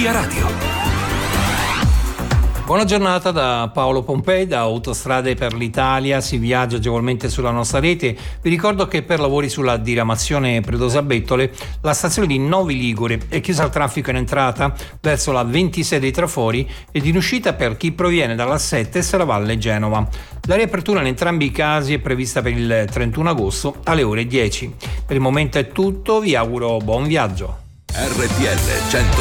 Via Radio. Buona giornata da Paolo Pompei, da Autostrade per l'Italia. Si viaggia agevolmente sulla nostra rete. Vi ricordo che per lavori sulla diramazione Predosa-Bettole la stazione di Novi Ligure è chiusa al traffico in entrata verso la 26 dei Trafori ed in uscita per chi proviene dalla 7 Serravalle Genova. La riapertura in entrambi i casi è prevista per il 31 agosto alle ore 10. Per il momento è tutto, vi auguro buon viaggio. RTL 102.5